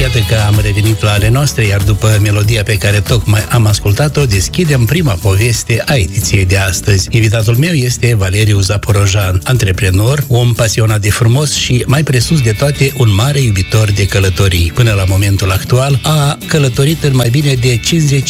Iată că am revenit la ale noastre, iar după melodia pe care tocmai am ascultat-o, deschidem prima poveste a ediției de astăzi. Invitatul meu este Valeriu Zaporojan, antreprenor, om pasionat de frumos și, mai presus de toate, un mare iubitor de călătorii. Până la momentul actual a călătorit în mai bine de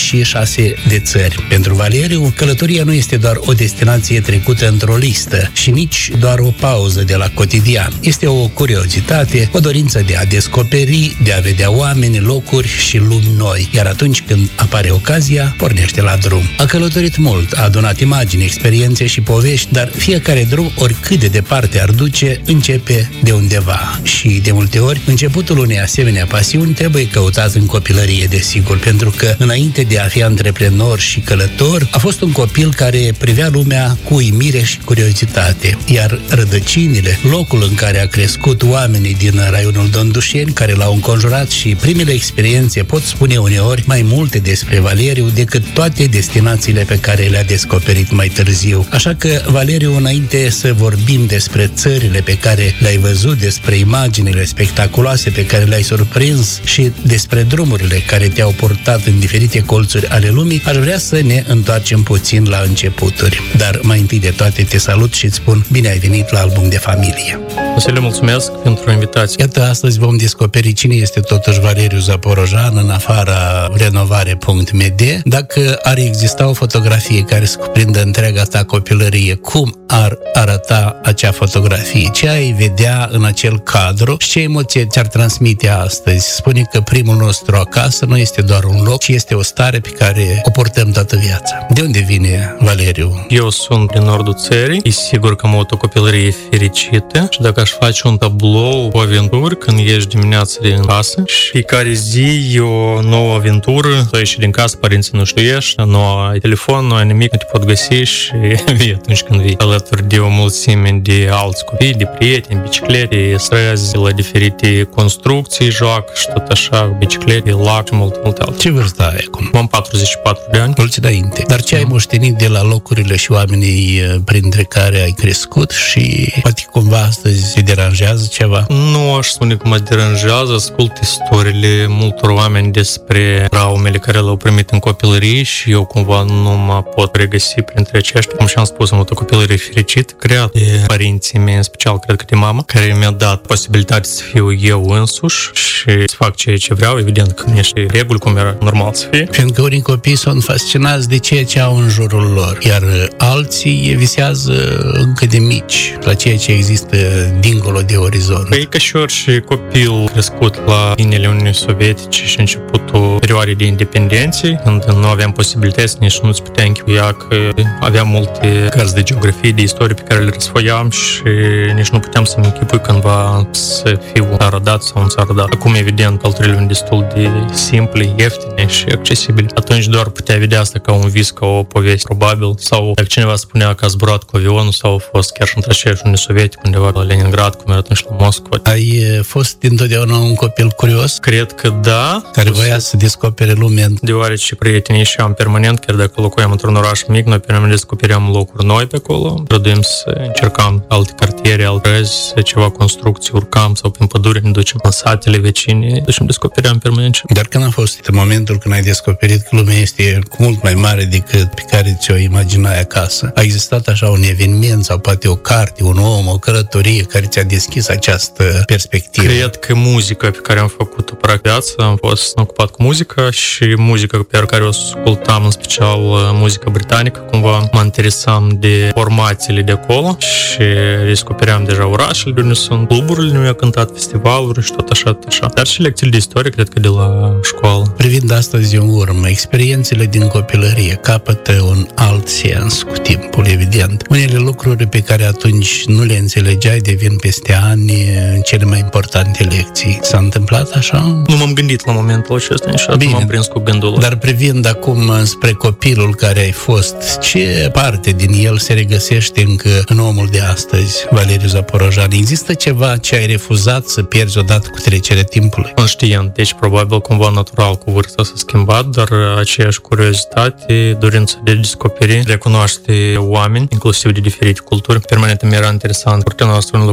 56 de țări. Pentru Valeriu, călătoria nu este doar o destinație trecută într-o listă și nici doar o pauză de la cotidian. Este o curiozitate, o dorință de a descoperi, de a vedea oameni, locuri și lumi noi. Iar atunci când apare ocazia, pornește la drum. A călătorit mult, a adunat imagini, experiențe și povești, dar fiecare drum, oricât de departe ar duce, începe de undeva. Și de multe ori, începutul unei asemenea pasiuni trebuie căutat în copilărie, desigur, pentru că înainte de a fi antreprenor și călător, a fost un copil care privea lumea cu uimire și curiozitate. Iar rădăcinile, locul în care a crescut, oamenii din raionul Dondușeni care l-au înconjurat și primele experiențe pot spune uneori mai multe despre Valeriu decât toate destinațiile pe care le-a descoperit mai târziu. Așa că, Valeriu, înainte să vorbim despre țările pe care le-ai văzut, despre imaginile spectaculoase pe care le-ai surprins și despre drumurile care te-au purtat în diferite colțuri ale lumii, aș vrea să ne întoarcem puțin la începuturi. Dar mai întâi de toate te salut și îți spun bine ai venit la Album de Familie. Vasile, mulțumesc pentru invitație. Iată, astăzi vom descoperi cine este totuși Valeriu Zaporojan în afara renovare.md. Dacă ar exista o fotografie care să cuprindă întreaga ta copilărie, cum ar arăta acea fotografie? Ce ai vedea în acel cadru și ce emoție ți-ar transmite astăzi? Spune că primul nostru acasă nu este doar un loc, ci este o stare pe care o purtăm toată viața. De unde vine Valeriu? Eu sunt din nordul țării, e sigur că am avut o copilărie fericită și dacă aș face un tablou cu aventuri când ieși dimineața din casă și fiecare zi e o nouă aventură, tu ieși din casă, părinții nu știu ieși, nu ai telefon, nu ai nimic, nu te pot găsi și vii atunci când vii alături de o mulțime de alți copii, de prieteni, biciclete, străzi, la diferite construcții, joacă și tot așa, biciclete, lac și multe alte. Ce vârstă ai acum? Am 44 de ani. Mulți înainte. Dar ce ai moștenit de la locurile și oamenii printre care ai crescut și poate cumva astăzi te deranjează ceva? Nu aș spune că mă deranjează, ascult istoriile multor oameni despre traumele care le-au primit în copilărie și eu cumva nu mă pot regăsi printre aceștia. Cum și-am spus, am avut o copilărie fericită, creat de părinții mei, în special cred că de mama, care mi-a dat posibilitatea să fiu eu însuși și să fac ceea ce vreau, evident că nu ești reguli cum era normal să fie. Pentru că unii copii sunt fascinați de ceea ce au în jurul lor, iar alții visează încă de mici la ceea ce există dincolo de orizont. Păi ca și orice copil crescut la finele Uniunii Sovietice și începutul perioadei de independențe, când nu aveam posibilități, nici nu-ți putea închipuia că aveam multe cărți de geografie, de istorie pe care le răsfoiam și nici nu puteam să-mi închipui cândva să fiu arădat sau în țară dat. Acum, evident, călătorile sunt destul de simple, ieftine și accesibile. Atunci doar putea vedea asta ca un vis, ca o poveste, probabil. Sau dacă cineva spunea că a zburat cu avionul sau a fost chiar și între aceeași Uniune Sovietică, undeva la Leningrad, cum era atunci la Moscova. Ai fost dintotdeauna un copil curios? Cred că da. Care voia să descopere lumea? Deoarece prietenii ieșeam permanent, chiar dacă locuiam într-un oraș mic, noi permanent descopeream locuri noi pe acolo. Trăduim să încercam alte cartiere, alte răzi, ceva construcții, urcam sau prin pădure, ne ducem în satele vecine, deci descopeream permanent. Dar când a fost momentul când ai descoperit că lumea este cu mult mai mare decât pe care ți-o imaginai acasă? A existat așa un eveniment sau poate o carte, un om, o călătorie care ți-a deschis această perspectivă? Cred că muzica pe care am făcut-o practic viață, am fost ocupat cu muzica și muzica pe care o ascultam, în special muzica britanică, cumva mă interesam de formațiile de acolo și descopeream deja orașele de unde sunt, cluburile unde mi-a cântat, festivaluri și tot așa. Dar și lecțiile de istorie, cred că de la școală. Privind astăzi în urmă, experiențele din copilărie capătă un alt sens cu timpul, evident. Unele lucruri pe care atunci nu le înțelegeai devin peste ani cele mai importante lecții. S-a întâmplat așa? Nu m-am gândit la momentul acesta, niciodată m-am prins cu gândul. Dar privind acum spre copilul care ai fost, ce parte din el se regăsește încă în omul de astăzi, Valeriu Zaporojan? Există ceva ce ai refuzat să pierzi odată cu trecerea timpului? Conștient, deci probabil cumva natural cu vârsta s-a schimbat, dar aceeași curiozitate, dorință de descoperi, recunoaște oameni, inclusiv de diferite culturi. Permanent mi era interesant. Curtea noastră unde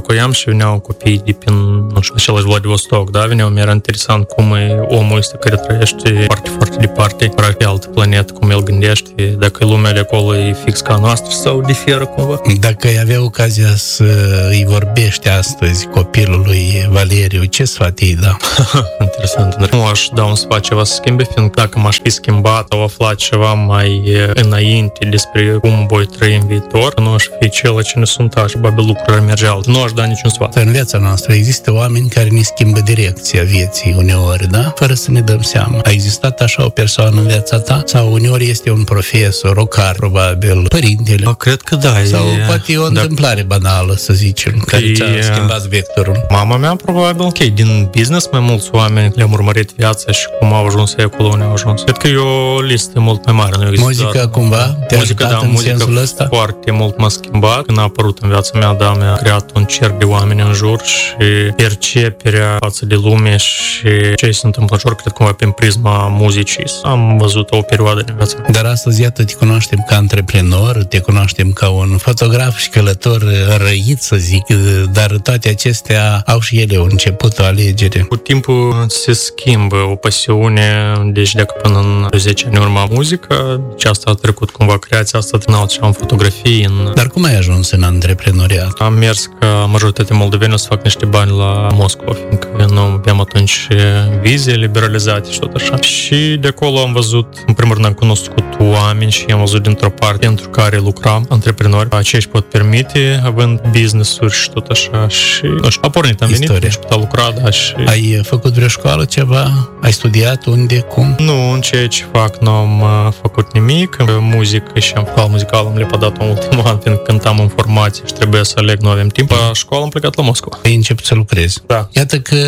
locuiam și veneau copii de prin, nu știu, același Vladivostok, da? Veneau, mi-era interesant cum e omul ăsta care trăiește foarte, foarte departe, pe altă planetă, cum el gândește, dacă lumea de acolo e fix ca noastră sau diferă cumva. Dacă ai avea ocazia să îi vorbești astăzi copilului Valeriu, ce sfat îi da? Interesant. Nu aș da un sfat ceva să schimbe, fiindcă dacă m-aș fi schimbat sau aflat ceva mai înainte despre cum voi trăi în viitor, nu aș fi cel ce ne sunt așa, probabil lucrurile merge alt. Nu aș da niciun sfat. În viața noastră există oameni care ne schimbă direcția vieții uneori, da? Fără să ne dăm seama. A existat așa o persoană în viața ta? Sau uneori este un profesor, o car, probabil, părintele? Cred că da. Sau poate e o întâmplare banală, să zicem, care ți-a schimbat vectorul. Mama mea, probabil, ok, din business mai mulți oameni le-am urmărit viața și cum au ajuns ei acolo unde au ajuns. Cred că e o listă mult mai mare. Nu muzica cumva te-a ajutat în sensul ăsta? Foarte mult m-a schimbat. Când a apărut în viața mea, da, mi-a creat un cerc de oameni în jur și perceperea față de lume și ce se întâmplă în jur, cred cumva prin prisma muzicii. Am văzut o perioadă din viața mea. Dar astăzi, iată, te cunoaștem ca antreprenor, te cunoaștem ca un fotograf și călător răit, să zic, dar toate acestea au și ele un început, o alegere. Cu timpul se schimbă o pasiune, deci dacă până în 10 ani urma muzică, deci asta a trecut cumva creația asta, am fotografii. Dar cum ai ajuns în antreprenoriat? Am mers ca majoritatea moldovenilor să fac niște bani la Moscova, fiindcă nu aveam atunci vize liberalizate și tot așa. Și de acolo am văzut, în primul rând am cunoscut oameni și am văzut dintr-o parte pentru care lucram, antreprenori, aceia își pot permite, având business-uri și tot așa. Și nu știu, a pornit, am venit, și putea lucra, da, și... Ai făcut vreo școală, ceva? Ai studiat? Unde? Cum? Nu, în ceea ce fac nu am făcut nimic. Muzică și am muzical am lepădat un ultim an, fiindcă cântam în formație și trebuia să aleg, nu avem timp. La școală am plecat la Moscova. Ai început să lucrezi. Da. Iată că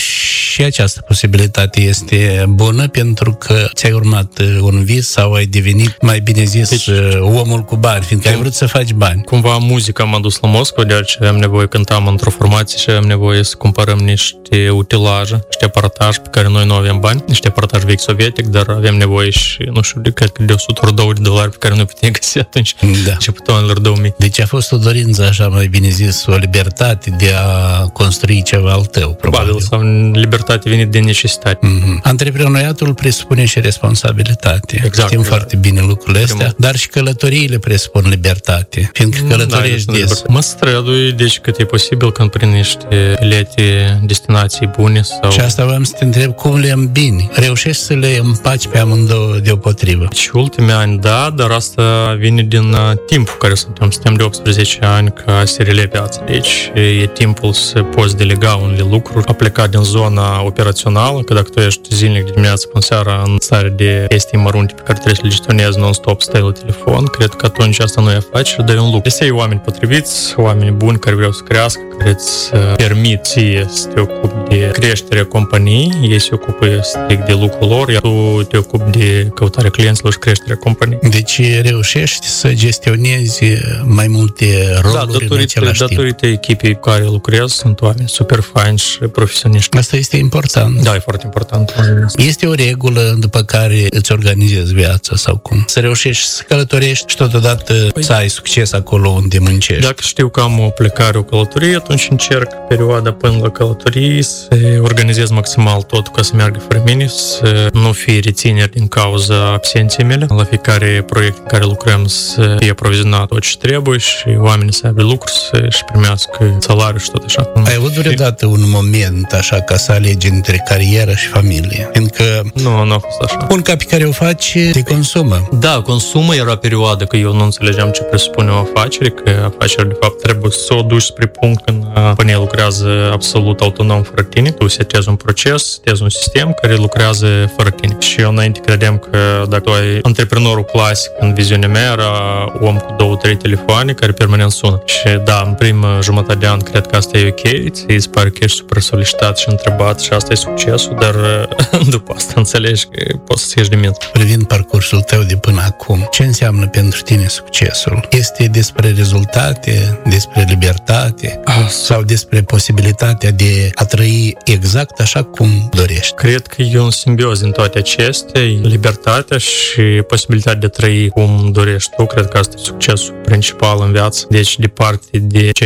și această posibilitate este bună pentru că ți-ai urmat un vis sau ai devenit, mai bine zis, omul cu bani, fiindcă ai vrut să faci bani. Cumva muzica m-a dus la Moscova, deoarece aveam nevoie, cântam într-o formație și aveam nevoie să cumpărăm niște utilaje, niște aparataje pe care noi nu aveam bani, niște aparataje vechi sovietic, dar aveam nevoie și, nu știu, cred că de $102 pe care nu puteam găsi atunci. Da. Începutul anilor 2000. Deci a fost o dorință, așa mai bine zis, o libertate de a construi ceva al tău, probabil. Sau libertate venit din necesitate. Antreprenoriatul presupune și responsabilitate. Exact. Știm foarte bine lucrurile astea, dar și călătoriile presupun libertate, fiindcă călătorești des. Mă strădui, deci cât e posibil când prin niște bilete, destinații bune sau... Și asta vreau să te întreb, cum le îmbini? Reușești să le împaci pe amândouă deopotrivă? Și ultimii ani, da, dar asta vine din timpul care suntem de 18 ani ca să rele viața. Deci e timpul să poți delega unele lucruri, a pleca din zona operațională, că dacă tu ești zilnic de dimineață până seara în stare de chestii mărunte pe care trebuie să le gestionezi non-stop, stai la telefon, cred că atunci asta nu e afacere, dar e un lucru. Este oameni potriviți, oameni buni care vreau să crească, care îți permit ție să te ocupi de creșterea companiei, ei se ocupă strict de lucrul lor, iar tu te ocupi de căutarea clienților și creșterea companiei. Deci reușești să gestionezi mai multe roluri în același timp. Datorită echipei cu care lucrez, sunt oameni super faini și profesioniști. Asta este important. Da, e foarte important. Este o regulă după care îți organizezi viața sau cum? Să reușești să călătorești și totodată să ai succes acolo unde muncești. Dacă știu că am o plecare, o călătorie, atunci încerc perioada până la călătorie să organizez maximal totul ca să meargă fără mine, să nu fie rețineri din cauza absenței mele. La fiecare proiect în care lucrăm să fie aprovizionat tot ce trebuie și oamenii să aibă lucruri, să-și primească salariu și tot așa. Ai avut vreodată un moment așa ca să alegi între carieră și familie? Fiindcă nu a fost așa. Munca pe care o faci te consumă. Da, consumă, era perioada că eu nu înțelegeam ce presupune o afacere, că afacerea de fapt trebuie să o duci spre punct când compania lucrează absolut autonom fără tine. Tu setezi un proces, setezi un sistem care lucrează fără tine. Și eu înainte credeam că dacă tu ai antreprenorul clasic, în viziunea mea era om cu 2-3 telefoane care permanent sună. Și da, în prima jumătate de an cred că asta e ok, ți pare că ești super solicitat și întrebat și asta e succesul, dar după asta înțelegi că poți să ieși de minte. Privind parcursul tău de până acum, ce înseamnă pentru tine succesul? Este despre rezultate, despre libertate sau despre posibilitatea de a trăi exact așa cum dorești? Cred că e un simbios din toate acestea, libertatea și posibilitatea de a trăi cum dorești tu. Cred că asta e succesul principal în viață. Deci, departe de ceea ce cred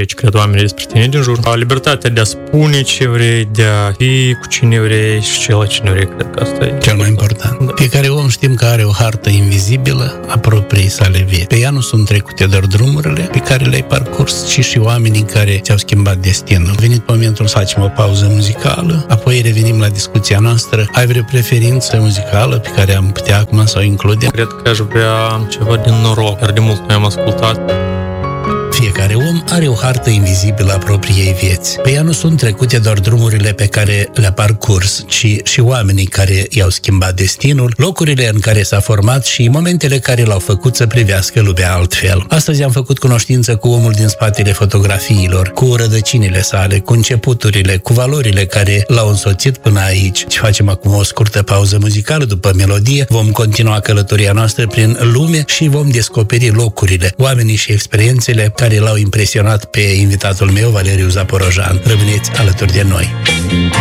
oamenii despre tine din jur. Libertatea de a spune ce vrei, de a fi cu cine vrei și ce la cine vrei, cred că asta e cel mai important. Da. Fiecare om știm că are o hartă invizibilă a propriei sale vieți. Pe ea nu sunt trecute doar drumurile pe care le-ai parcurs, ci și oamenii care ți-au schimbat destinul. A venit momentul să facem o pauză muzicală, apoi revenim la discuția noastră. Ai vreo preferință muzicală pe care am putea acum să o includem? Cred că aș vrea ceva din noroc, dar de mult nu am ascultat. Fiecare om are o hartă invizibilă a propriei vieți. Pe ea nu sunt trecute doar drumurile pe care le-a parcurs, ci și oamenii care i-au schimbat destinul, locurile în care s-a format și momentele care l-au făcut să privească lumea altfel. Astăzi am făcut cunoștință cu omul din spatele fotografiilor, cu rădăcinile sale, cu începuturile, cu valorile care l-au însoțit până aici. Și facem acum o scurtă pauză muzicală după melodie. Vom continua călătoria noastră prin lume și vom descoperi locurile, oamenii și experiențele care l-au impresionat pe invitatul meu, Valeriu Zaporojan. Rămâneți alături de noi!